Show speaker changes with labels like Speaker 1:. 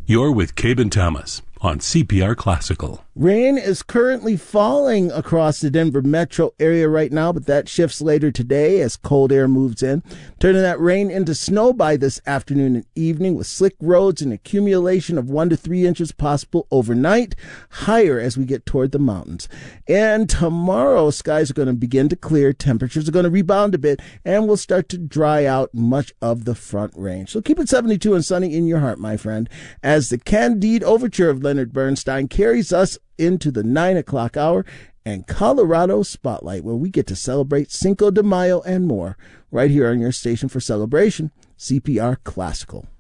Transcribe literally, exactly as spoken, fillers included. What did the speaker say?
Speaker 1: You're with Cabe and Thomas on C P R Classical.
Speaker 2: Rain is currently falling across the Denver metro area right now, but that shifts later today as cold air moves in, turning that rain into snow by this afternoon and evening, with slick roads and accumulation of one to three inches possible overnight, higher as we get toward the mountains. And tomorrow, skies are going to begin to clear, temperatures are going to rebound a bit, and we'll start to dry out much of the front range. So keep it seventy-two and sunny in your heart, my friend, as the Candide Overture of Leonard Bernstein carries us into the nine o'clock hour and Colorado Spotlight, where we get to celebrate Cinco de Mayo and more, right here on your station for celebration, C P R Classical.